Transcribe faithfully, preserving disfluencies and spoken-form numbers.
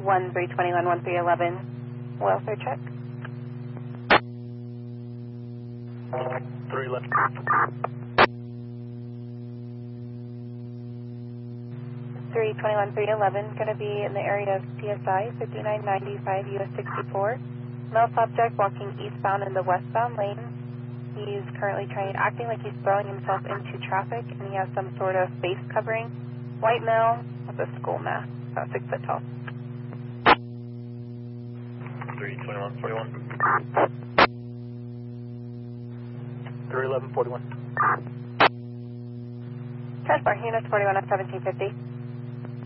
one three two one, one three one one, welfare check. three left. three two one, three one one, going to be in the area of P S I fifty-nine ninety-five U S sixty-four. Male subject walking eastbound in the westbound lane. He's currently trying, acting like he's throwing himself into traffic, and he has some sort of face covering. White male with a skull mask, about six foot tall. three two one, forty-one. three eleven, forty-one. Transport units forty-one at seventeen fifty.